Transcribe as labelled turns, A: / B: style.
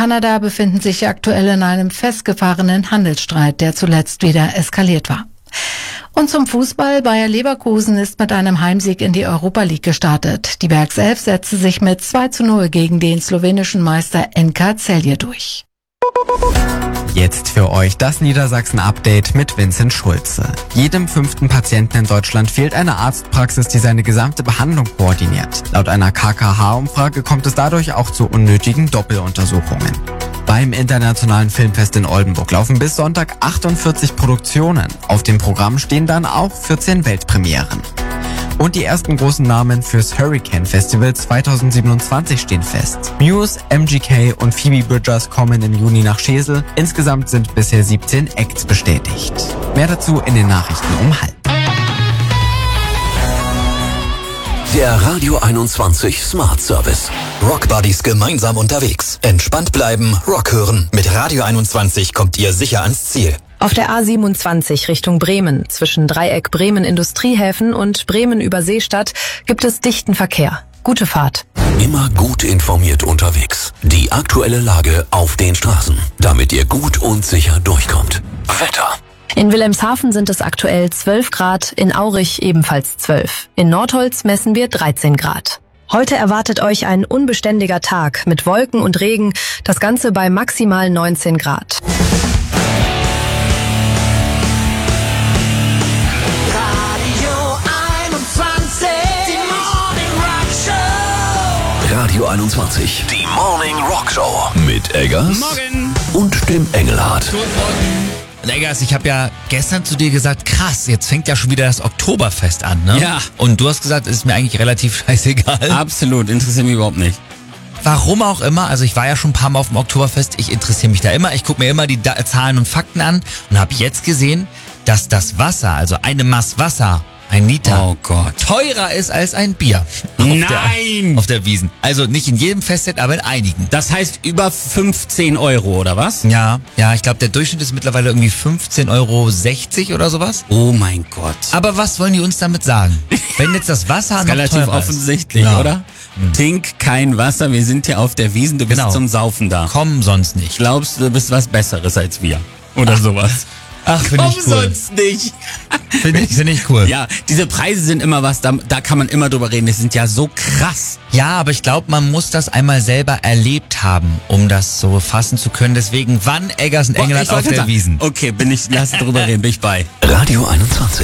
A: Kanada befinden sich aktuell in einem festgefahrenen Handelsstreit, der zuletzt wieder eskaliert war. Und zum Fußball. Bayer Leverkusen ist mit einem Heimsieg in die Europa League gestartet. Die Bergself setzte sich mit 2:0 gegen den slowenischen Meister NK Celje durch.
B: Jetzt für euch das Niedersachsen-Update mit Vincent Schulze. Jedem 5. Patienten in Deutschland fehlt eine Arztpraxis, die seine gesamte Behandlung koordiniert. Laut einer KKH-Umfrage kommt es dadurch auch zu unnötigen Doppeluntersuchungen. Beim Internationalen Filmfest in Oldenburg laufen bis Sonntag 48 Produktionen. Auf dem Programm stehen dann auch 14 Weltpremieren. Und die ersten großen Namen fürs Hurricane Festival 2027 stehen fest. Muse, MGK und Phoebe Bridgers kommen im Juni nach Schesel. Insgesamt sind bisher 17 Acts bestätigt. Mehr dazu in den Nachrichten um 12:30.
C: Der Radio 21 Smart Service. Rock Buddies gemeinsam unterwegs. Entspannt bleiben, Rock hören. Mit Radio 21 kommt ihr sicher ans Ziel.
D: Auf der A27 Richtung Bremen, zwischen Dreieck Bremen Industriehäfen und Bremen Überseestadt, gibt es dichten Verkehr. Gute Fahrt.
C: Immer gut informiert unterwegs. Die aktuelle Lage auf den Straßen, damit ihr gut und sicher durchkommt. Wetter.
D: In Wilhelmshaven sind es aktuell 12 Grad, in Aurich ebenfalls 12. In Nordholz messen wir 13 Grad. Heute erwartet euch ein unbeständiger Tag mit Wolken und Regen, das Ganze bei maximal 19 Grad.
C: Radio 21, die Morning Rock Show mit Eggers
E: Morgen.
C: Und dem Engelhardt.
E: Guten Morgen. Eggers, ich habe ja gestern zu dir gesagt, krass, jetzt fängt ja schon wieder das Oktoberfest an, ne?
F: Ja.
E: Und du hast gesagt, es ist mir eigentlich relativ scheißegal.
F: Absolut, interessiert mich überhaupt nicht.
E: Warum auch immer, also ich war ja schon ein paar Mal auf dem Oktoberfest, ich interessiere mich da immer, ich gucke mir immer die Zahlen und Fakten an und habe jetzt gesehen, dass das Wasser, also eine Maß Wasser, ein Liter,
F: Oh Gott.
E: teurer ist als ein Bier.
F: Nein!
E: Auf der Wiesn. Also nicht in jedem Festset, aber in einigen.
F: Das heißt über 15 Euro, oder was?
E: Ja, ich glaube, der Durchschnitt ist mittlerweile irgendwie 15,60 € oder sowas.
F: Oh mein Gott.
E: Aber was wollen die uns damit sagen? Wenn jetzt das Wasser noch
F: Relativ
E: teurer ist.
F: offensichtlich,
E: Ja.
F: oder? Trink kein Wasser, wir sind hier auf der Wiesn, du bist
E: Genau.
F: zum Saufen da.
E: Komm sonst nicht.
F: Glaubst du, du bist was Besseres als wir? Oder sowas.
E: Ach, finde ich cool.
F: sonst nicht.
E: Finde ich cool.
F: Ja, diese Preise sind immer was, da kann man immer drüber reden, die sind ja so krass.
E: Ja, aber ich glaube, man muss das einmal selber erlebt haben, um das so fassen zu können. Deswegen, wann Eggers und Engelhardt auf der Wiesn?
F: Okay, lass drüber reden, bin ich bei.
C: Radio 21,